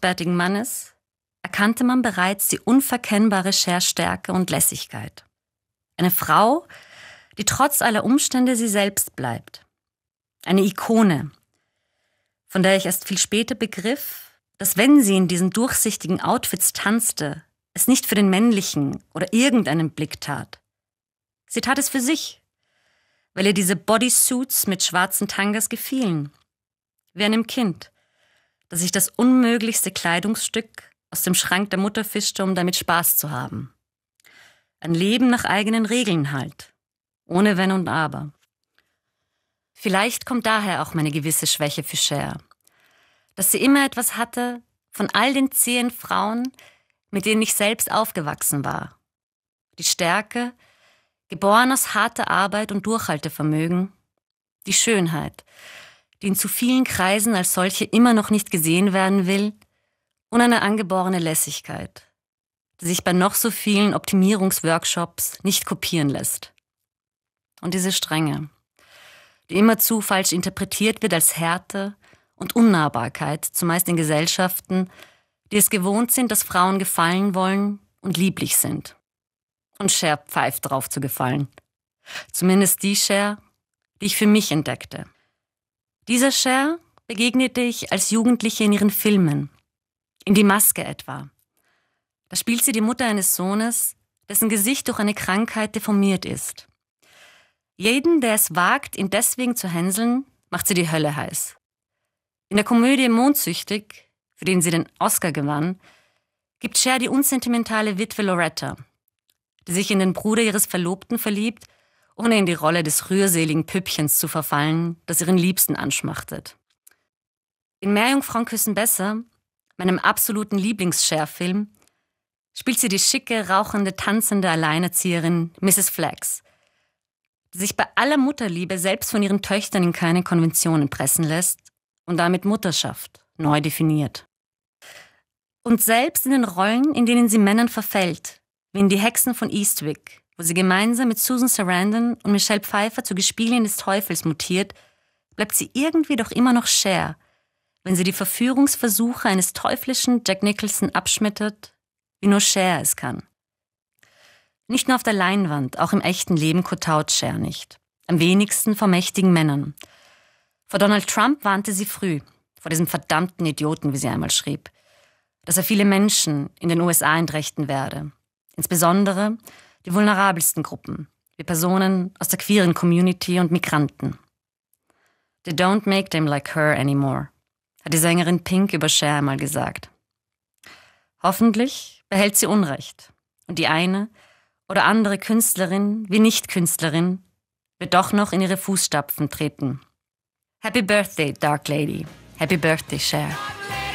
liebenswertigen Mannes erkannte man bereits die unverkennbare Cher-Stärke und Lässigkeit. Eine Frau, die trotz aller Umstände sie selbst bleibt. Eine Ikone, von der ich erst viel später begriff, dass wenn sie in diesen durchsichtigen Outfits tanzte, es nicht für den männlichen oder irgendeinen Blick tat. Sie tat es für sich, weil ihr diese Bodysuits mit schwarzen Tangas gefielen. Wie einem Kind, das sich das unmöglichste Kleidungsstück aus dem Schrank der Mutter fischte, um damit Spaß zu haben. Ein Leben nach eigenen Regeln halt, ohne Wenn und Aber. Vielleicht kommt daher auch meine gewisse Schwäche für Cher, dass sie immer etwas hatte von all den zähen Frauen, mit denen ich selbst aufgewachsen war. Die Stärke, geboren aus harter Arbeit und Durchhaltevermögen, die Schönheit, die in zu vielen Kreisen als solche immer noch nicht gesehen werden will, und eine angeborene Lässigkeit, die sich bei noch so vielen Optimierungsworkshops nicht kopieren lässt. Und diese Strenge, die immerzu falsch interpretiert wird als Härte und Unnahbarkeit, zumeist in Gesellschaften, die es gewohnt sind, dass Frauen gefallen wollen und lieblich sind. Und Cher pfeift drauf zu gefallen. Zumindest die Cher, die ich für mich entdeckte. Dieser Cher begegnete ich als Jugendliche in ihren Filmen. In Die Maske etwa. Da spielt sie die Mutter eines Sohnes, dessen Gesicht durch eine Krankheit deformiert ist. Jeden, der es wagt, ihn deswegen zu hänseln, macht sie die Hölle heiß. In der Komödie Mondsüchtig, für den sie den Oscar gewann, gibt Cher die unsentimentale Witwe Loretta, die sich in den Bruder ihres Verlobten verliebt, ohne in die Rolle des rührseligen Püppchens zu verfallen, das ihren Liebsten anschmachtet. In Meerjungfrauen küssen besser, meinem absoluten Lieblings-Cher-Film, spielt sie die schicke, rauchende, tanzende Alleinerzieherin Mrs. Flax, die sich bei aller Mutterliebe selbst von ihren Töchtern in keine Konventionen pressen lässt und damit Mutterschaft neu definiert. Und selbst in den Rollen, in denen sie Männern verfällt, wie in Die Hexen von Eastwick, wo sie gemeinsam mit Susan Sarandon und Michelle Pfeiffer zur Gespielin des Teufels mutiert, bleibt sie irgendwie doch immer noch Cher, wenn sie die Verführungsversuche eines teuflischen Jack Nicholson abschmettert, wie nur Cher es kann. Nicht nur auf der Leinwand, auch im echten Leben kotaut Cher nicht. Am wenigsten vor mächtigen Männern. Vor Donald Trump warnte sie früh, vor diesem verdammten Idioten, wie sie einmal schrieb, dass er viele Menschen in den USA entrechten werde. Insbesondere die vulnerabelsten Gruppen, wie Personen aus der queeren Community und Migranten. They don't make them like her anymore, hat die Sängerin Pink über Cher einmal gesagt. Hoffentlich behält sie Unrecht und die eine oder andere Künstlerin wie Nicht-Künstlerin wird doch noch in ihre Fußstapfen treten. Happy Birthday, Dark Lady. Happy Birthday, Cher.